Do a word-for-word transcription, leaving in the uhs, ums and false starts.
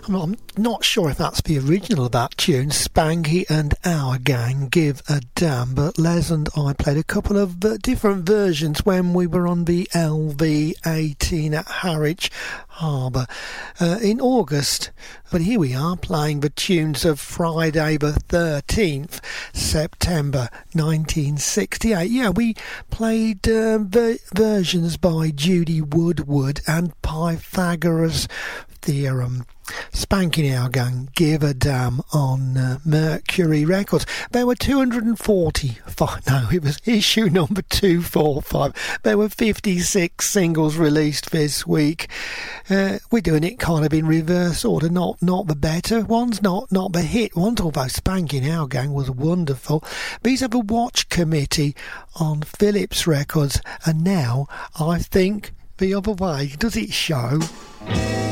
I'm not sure if that's the original of that tune, Spanky and Our Gang, Give a Damn, but Les and I played a couple of uh, different versions when we were on the L V eighteen at Harwich Harbour uh, in August. But here we are playing the tunes of Friday the thirteenth September nineteen sixty-eight. Yeah, we played uh, ver- versions by Judy Woodward and Pythagoras Theorem. Spanking Our Gang, Give a Damn on uh, Mercury Records. There were two hundred forty-five, no, it was issue number two forty-five. There were fifty-six singles released this week. Uh, we're doing it kind of in reverse order, not not the better ones, not not the hit ones, although Spanking Our Gang was wonderful. These are the Watch Committee on Philips Records, and now I think the other way. Does it show?